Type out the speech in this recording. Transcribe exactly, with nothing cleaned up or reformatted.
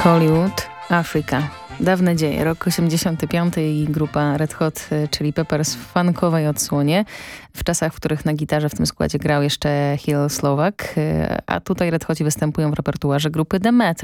Hollywood, Afryka. Dawne dzieje. Rok osiemdziesiąty piąty i grupa Red Hot Chili Peppers w funkowej odsłonie. W czasach, w których na gitarze w tym składzie grał jeszcze Hill Slovak, a tutaj Red Hoci występują w repertuarze grupy The Met.